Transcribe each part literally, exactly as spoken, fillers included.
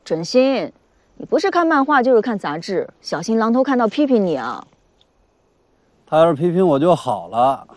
准心，你不是看漫画就是看杂志，小心狼头看到批评你啊！ 他要是批评我就好了。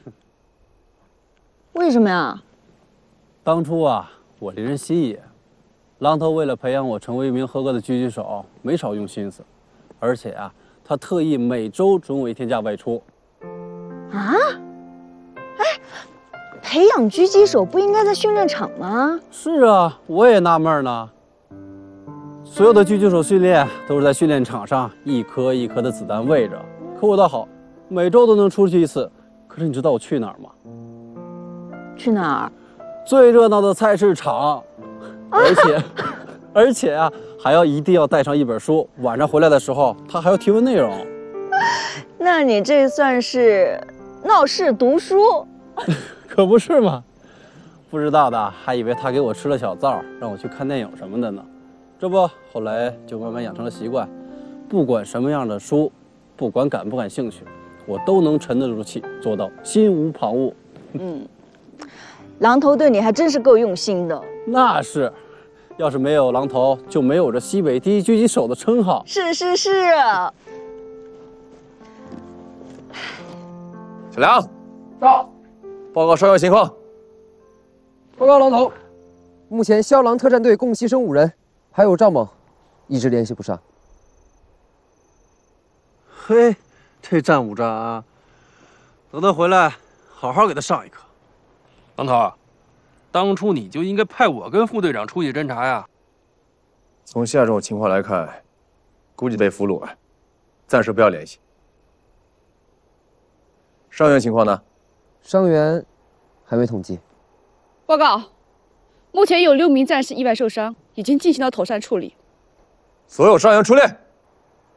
为什么呀？ 当初啊，我这人心野，狼头为了培养我成为一名合格的狙击手，没少用心思，而且啊，他特意每周准我一天假外出。 啊？哎，培养狙击手不应该在训练场吗？是啊，我也纳闷呢。所有的狙击手训练都是在训练场上一颗一颗的子弹喂着，可我倒好，每周都能出去一次。可是你知道我去哪儿吗？ 去哪儿？ 最热闹的菜市场，而且，而且啊，还要一定要带上一本书。晚上回来的时候，他还要提问内容。 那你这算是闹事读书？ 可不是嘛！不知道的还以为他给我吃了小灶，让我去看电影什么的呢。这不，后来就慢慢养成了习惯，不管什么样的书，不管感不感兴趣，我都能沉得住气，做到心无旁骛。 嗯。狼头对你还真是够用心的。 那是，要是没有狼头，就没有这西北第一狙击手的称号。 是是是。 小梁，到，报告伤员情况。 报告狼头，目前消狼特战队共牺牲五人，还有赵猛，一直联系不上。 嘿，这战五战啊，等他回来，好好给他上一课。 狼头，当初你就应该派我跟副队长出去侦查呀。 从下种情况来看，估计被俘虏了，暂时不要联系。伤员情况呢？ 伤员还没统计。 报告，目前有六名战士意外受伤，已经进行了妥善处理。 所有伤员出列。